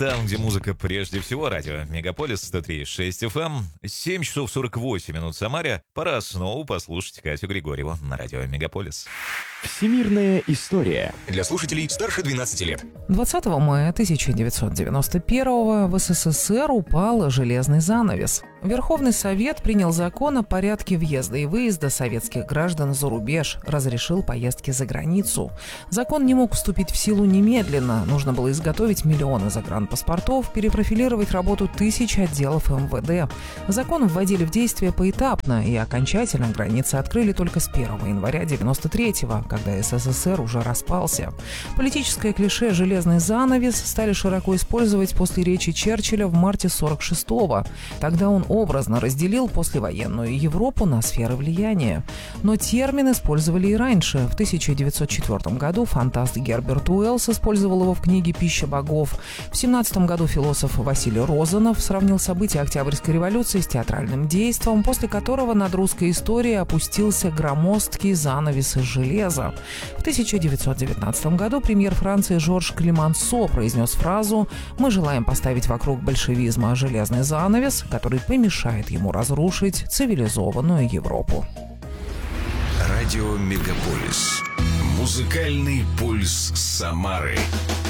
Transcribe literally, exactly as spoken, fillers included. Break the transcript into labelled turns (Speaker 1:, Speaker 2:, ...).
Speaker 1: там, где музыка прежде всего. Радио Мегаполис сто три и шесть эф эм. семь часов сорок восемь минут в Самаре. Пора снова послушать Катю Григорьеву на радио Мегаполис.
Speaker 2: Всемирная история.
Speaker 3: Для слушателей старше двенадцати лет.
Speaker 4: двадцатого мая тысяча девятьсот девяносто первого в СССР упал железный занавес. Верховный Совет принял закон о порядке въезда и выезда советских граждан за рубеж, разрешил поездки за границу. Закон не мог вступить в силу немедленно. Нужно было изготовить миллионы загранпаспортов, перепрофилировать работу тысяч отделов эм вэ дэ. Закон вводили в действие поэтапно, и окончательно границы открыли только с первого января девяносто третьего, когда эс эс эс эр уже распался. Политическое клише «железный занавес» стали широко использовать после речи Черчилля в марте сорок шестого. Тогда он образно разделил послевоенную Европу на сферы влияния. Но термин использовали и раньше. В тысяча девятьсот четвёртом году фантаст Герберт Уэллс использовал его в книге «Пища богов». В семнадцатом году философ Василий Розанов сравнил события Октябрьской революции с театральным действом, после которого над русской историей опустился громоздкий занавес из железа. В тысяча девятьсот девятнадцатом году премьер Франции Жорж Клемансо произнес фразу «Мы желаем поставить вокруг большевизма железный занавес, который помешает ему разрушить цивилизованную Европу».
Speaker 3: Радио Мегаполис. Музыкальный пульс Самары.